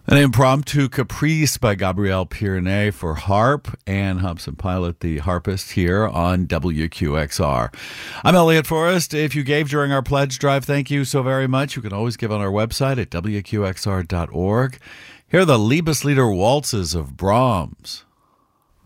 An impromptu caprice by Gabrielle Pierney for harp, and Hobson Pilot, the harpist, here on WQXR. I'm Elliot Forrest. If you gave during our pledge drive, thank you so very much. You can always give on our website at WQXR.org. Here are the Liebeslieder waltzes of Brahms.